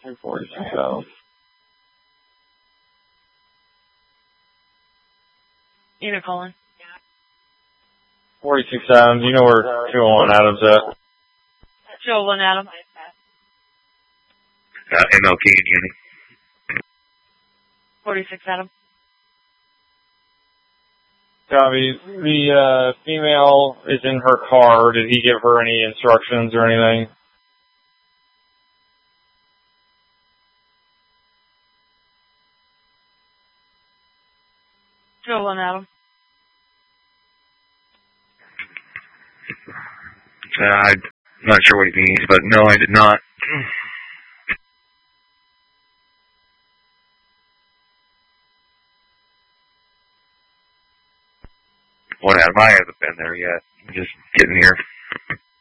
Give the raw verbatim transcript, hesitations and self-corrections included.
two forty-six Adam. You know, Colin. forty-six Adam, do you know where two oh one Adam's at? two oh one Adam. Uh, M L K and Unit. forty-six Adam. Copy. The uh, female is in her car. Did he give her any instructions or anything? two oh one Adam. Uh, I'm not sure what he means, but no, I did not. What, Adam? I haven't been there yet. I'm just getting here.